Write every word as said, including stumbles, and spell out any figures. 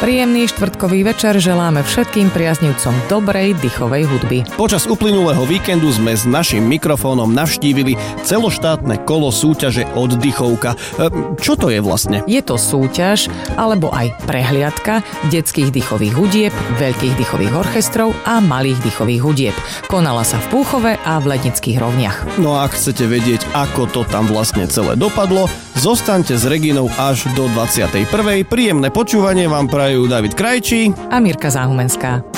Príjemný štvrtkový večer želáme všetkým priaznivcom dobrej dychovej hudby. Počas uplynulého víkendu sme s našim mikrofónom navštívili celoštátne kolo súťaže Oddychovka. Čo to je vlastne? Je to súťaž, alebo aj prehliadka detských dychových hudieb, veľkých dychových orchestrov a malých dychových hudieb. Konala sa v Púchove a v Lednických rovniach. No a ak chcete vedieť, ako to tam vlastne celé dopadlo, zostaňte s Reginou až do dvadsiatej prvej. Príjemné počúvanie vám prajú David Krajčí a Mirka Záhumenská.